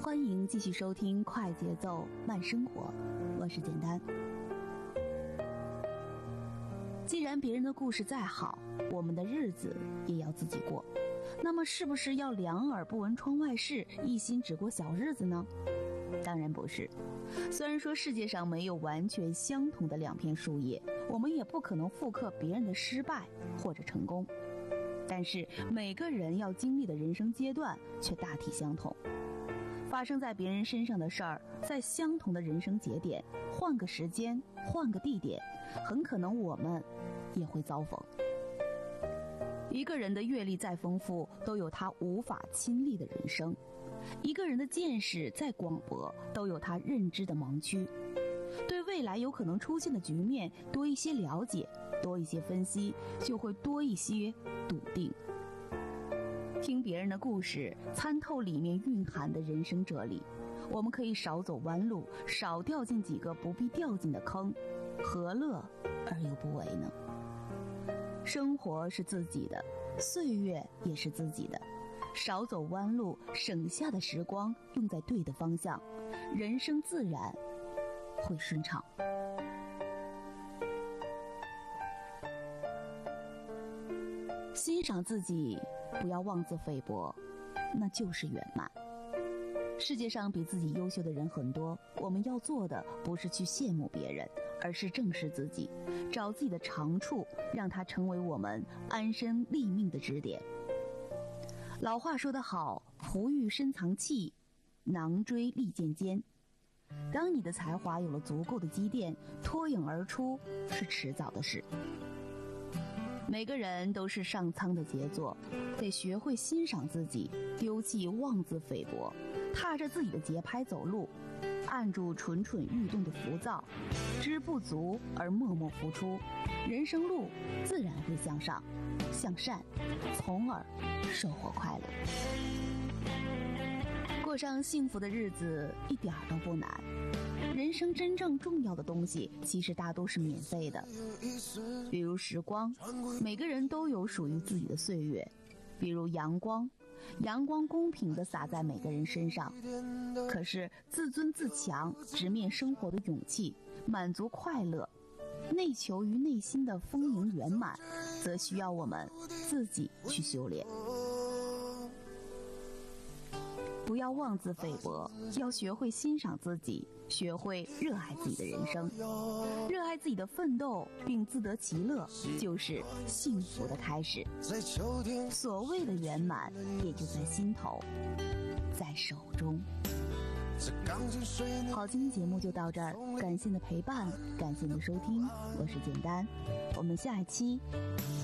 欢迎继续收听快节奏慢生活，我是简单。既然别人的故事再好，我们的日子也要自己过，那么是不是要两耳不闻窗外事，一心只过小日子呢？当然不是。虽然说世界上没有完全相同的两片树叶，我们也不可能复刻别人的失败或者成功，但是每个人要经历的人生阶段却大体相同。发生在别人身上的事儿，在相同的人生节点，换个时间，换个地点，很可能我们也会遭逢。一个人的阅历再丰富，都有他无法亲历的人生；一个人的见识再广博，都有他认知的盲区。对未来有可能出现的局面多一些了解，多一些分析，就会多一些笃定。听别人的故事，参透里面蕴含的人生哲理，我们可以少走弯路，少掉进几个不必掉进的坑，何乐而又不为呢？生活是自己的，岁月也是自己的，少走弯路，省下的时光用在对的方向，人生自然会顺畅。欣赏自己，不要妄自菲薄，那就是圆满。世界上比自己优秀的人很多，我们要做的不是去羡慕别人，而是正视自己，找自己的长处，让它成为我们安身立命的支点。老话说得好，璞玉深藏器，囊锥利剑尖。当你的才华有了足够的积淀，脱颖而出是迟早的事。每个人都是上苍的杰作，得学会欣赏自己，丢弃妄自菲薄，踏着自己的节拍走路，按住蠢蠢欲动的浮躁，知不足而默默付出，人生路自然会向上向善，从而收获快乐。过上幸福的日子一点都不难，人生真正重要的东西其实大都是免费的，比如时光，每个人都有属于自己的岁月；比如阳光，阳光公平地洒在每个人身上。可是自尊自强，直面生活的勇气，满足快乐，内求于内心的丰盈圆满，则需要我们自己去修炼。不要妄自菲薄，要学会欣赏自己，学会热爱自己的人生，热爱自己的奋斗，并自得其乐，就是幸福的开始。所谓的圆满，也就在心头，在手中。好，今天节目就到这儿，感谢你的陪伴，感谢你的收听，我是简单，我们下一期